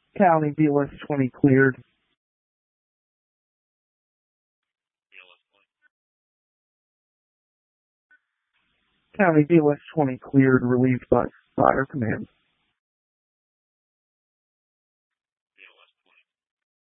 County BLS 20 cleared. County BLS 20 cleared, relieved by Fire Command.